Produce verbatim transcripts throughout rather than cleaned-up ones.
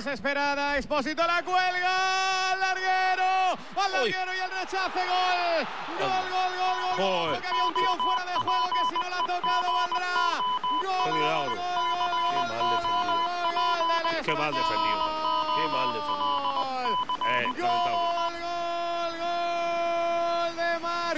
desesperada. Expósito la cuelga. Al larguero. Al larguero y el rechace. Gol. Gol, gol, gol, gol. gol. Porque había un tío fuera de juego que si no lo ha tocado valdrá. Gol, gol, gol, gol, gol, Qué mal defendido. Qué mal defendido. Eh, gol, gol, gol de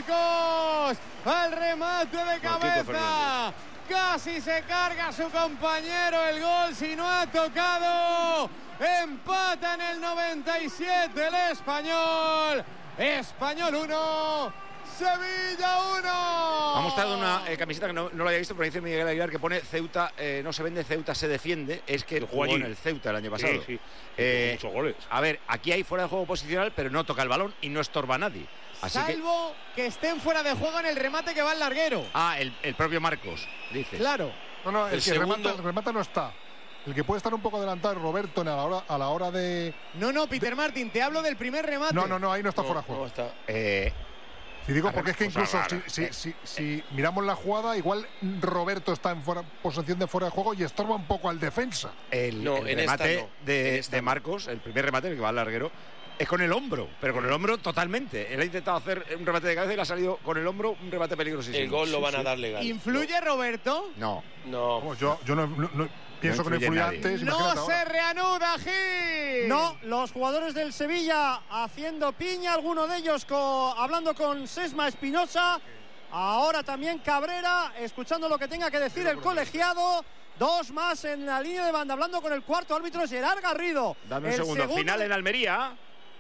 Marcos. Al remate de cabeza. Casi se carga a su compañero el gol si no ha tocado. Empata en el noventa y siete el Español. Español uno, Sevilla uno. Ha mostrado una eh, camiseta que no, no lo había visto, pero dice Miguel Aguilar que pone Ceuta, eh, no se vende, Ceuta se defiende. Es que jugó allí en el Ceuta el año pasado. Sí, sí. Eh, muchos goles. A ver, aquí hay fuera de juego posicional, pero no toca el balón y no estorba a nadie. Así Salvo que... que estén fuera de juego en el remate que va al larguero. Ah, el, el propio Marcos, dices. Claro. No, no, el, el que segundo... remata, el remata no está. El que puede estar un poco adelantado es Roberto a la hora, a la hora de. No, no, Peter de... Martin, te hablo del primer remate. No, no, no, ahí no está no, fuera de juego. No está. Eh, Si digo, porque ver, es que incluso rara. si, si, Eh, si, si miramos la jugada, igual Roberto está en fuera, posición de fuera de juego y estorba un poco al defensa. el, No, el en remate esta no. de, En esta de no. Marcos, el primer remate, el que va al larguero, es con el hombro, pero con el hombro totalmente. Él ha intentado hacer un remate de cabeza y le ha salido con el hombro un remate peligrosísimo. El gol lo Sí, van sí. a dar legal. ¿Influye Roberto? No. No. Vamos, yo, yo no, no- no- pienso que no influye influye nadie. antes. No imagínate se ahora. reanuda, Gil. No, los jugadores del Sevilla haciendo piña, alguno de ellos co- hablando con Sesma Espinosa. Ahora también Cabrera, escuchando lo que tenga que decir el colegiado. Dos más en la línea de banda, hablando con el cuarto árbitro, Gerard Garrido. Dame un El segundo. Final en Almería.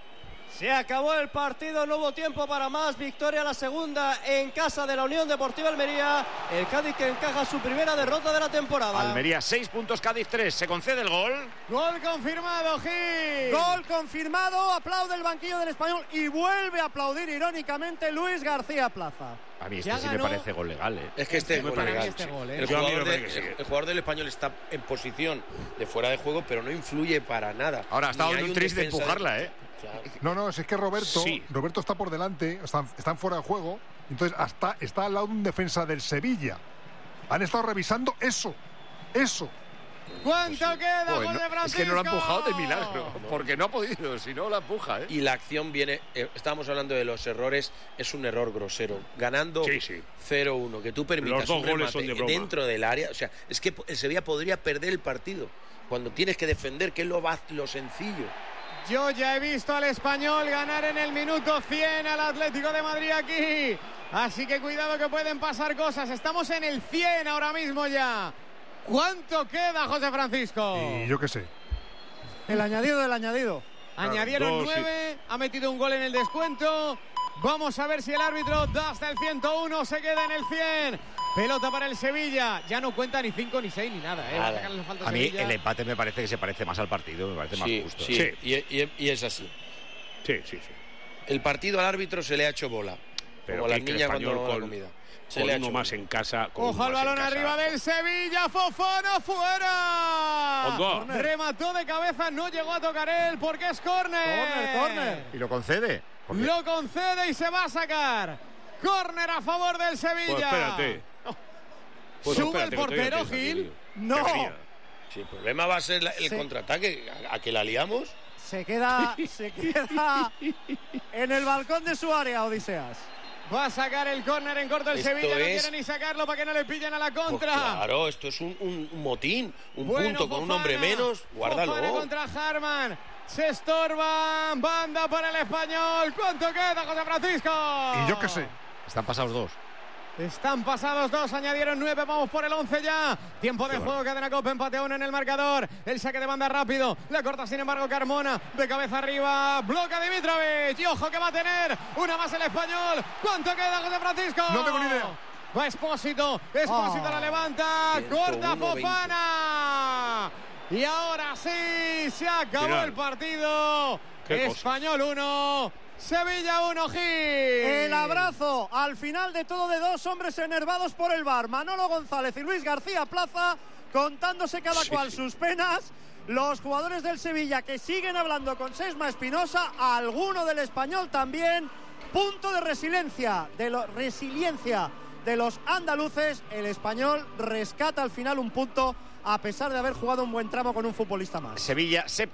Se acabó el partido, no hubo tiempo para más. Victoria la segunda en casa de la Unión Deportiva Almería. El Cádiz que encaja su primera derrota de la temporada. Almería seis puntos, Cádiz tres. Se concede el gol. Gol confirmado, Gil. Gol confirmado, aplaude el banquillo del Español y vuelve a aplaudir irónicamente Luis García Plaza. A mí este Ya sí ganó. me parece gol legal, ¿eh? Es que este, Este es para mí legal. este gol, ¿eh? el, Yo a mí jugador me de- parece que sí. el- el jugador del Español está en posición de fuera de juego, pero no influye para nada. Ahora ha estado Ni en hay un tris de defensa empujarla, ¿eh? Claro. No, no, si es que Roberto, Sí. Roberto está por delante, están, están fuera de juego, entonces hasta está al lado de un defensa del Sevilla. Han estado revisando eso, eso. ¿Cuánto queda, Joder, José no- Francisco? es que no lo ha empujado de milagro, porque no ha podido, si no la empuja, ¿eh? Y la acción viene, eh, estábamos hablando de los errores, es un error grosero. Ganando Sí, sí. cero uno, que tú permitas Los dos un goles remate son de broma. dentro del área, o sea, es que el Sevilla podría perder el partido cuando tienes que defender, que es lo, va- lo sencillo. Yo ya he visto al Español ganar en el minuto cien al Atlético de Madrid aquí. Así que cuidado que pueden pasar cosas. Estamos en el cien ahora mismo ya. ¿Cuánto queda, José Francisco? Y yo qué sé. El añadido del añadido. Añadieron Dos, sí. nueve, ha metido un gol en el descuento. Vamos a ver si el árbitro da hasta el ciento uno, se queda en el cien. Pelota para el Sevilla. Ya no cuenta ni cinco, ni seis, ni nada. ¿eh? Va a Nada. sacarle falta A mí Sevilla. el empate me parece que se parece más al partido, me parece Sí, más justo. sí, Sí. Y, y- y es así. Sí, sí, sí. El partido al árbitro se le ha hecho bola. Pero como las que el niñas cuando Español no dan con, comida. Se con le ha uno hecho más bola. en casa. con Ojo uno al más en balón casa. arriba del Sevilla. Fofana fuera. Ondo. Remató de cabeza, no llegó a tocar él porque es córner. Córner, córner. ¿Y lo concede? Porque- Lo concede y se va a sacar. Córner a favor del Sevilla. Pues espérate. Pues Sube espérate, el que todavía portero, piensa, Gil. tío. No. Que venía. Si el problema va a ser la- el Sí. contraataque, a, a que la liamos. Se queda, se queda en el balcón de su área, Odiseas. Va a sacar el córner en corto el Esto Sevilla. No es- quiere ni sacarlo para que no le pillen a la Pues contra. claro, esto es un, un- un motín, un Bueno, punto con un Fofana. hombre menos, guárdalo. Fofana contra Harman. Se estorban. Banda para el Español. ¿Cuánto queda, José Francisco? Y yo qué sé. Están pasados dos. Están pasados dos, añadieron nueve, vamos por el once ya. Tiempo de juego, cadena Copa, empate a uno en el marcador. El saque de banda rápido, la corta sin embargo Carmona, de cabeza arriba, bloca Dimitrovic. Y ojo que va a tener una más el Español. ¿Cuánto queda, José Francisco? No tengo ni idea. Va Expósito, Expósito Oh. la levanta, ciento corta uno veinte. Fofana. Y ahora sí, se acabó Final. el partido. Qué Español uno, Sevilla uno, Gil. El abrazo al final de todo de dos hombres enervados por el VAR. Manolo González y Luis García Plaza contándose cada Sí, cual sí. sus penas. Los jugadores del Sevilla que siguen hablando con Sesma Espinosa, alguno del Español también. Punto de resiliencia, de lo, resiliencia de los andaluces. El Español rescata al final un punto a pesar de haber jugado un buen tramo con un futbolista más. Sevilla, séptimo.